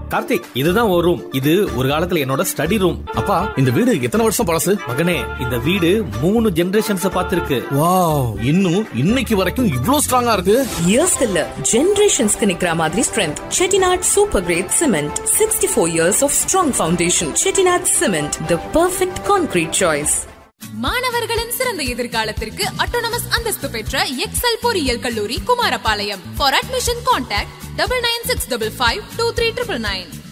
கார்த்திக், இதுதான் ஒரு ரூம். இது ஒரு காலத்துல என்னோட ஸ்டடி ரூம். அப்பா, இந்த வீடு எத்தனை வருஷம் பழசு? மகனே, இந்த வீடு 3 ஜெனரேஷன்ஸ் பார்த்திருக்கு. வாவ், இன்னும் இன்னைக்கு வரைக்கும் இவ்ளோ ஸ்ட்ராங்கா இருக்கு. இயர்ஸ் இல்ல, ஜெனரேஷன்ஸ்க்கு நிக்கிற மாதிரி strength. Chettinad super great cement, 64 years of strong foundation. Chettinad cement, the perfect concrete choice. மாணவர்களின் சிறந்த எதிர்காலத்திற்கு அட்டானமஸ் அந்தஸ்து பெற்ற எக்ஸல் பொறியியல் கல்லூரி குமாரபாளையம். For admission contact 9965523999.